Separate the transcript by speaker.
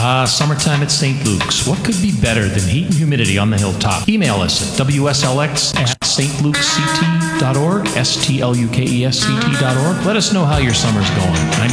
Speaker 1: Summertime at St. Luke's. What could be better than heat and humidity on the hilltop? Email us at wslx@stlukesc.org, STLUKESCT.org. Let us know how your summer's going. I'm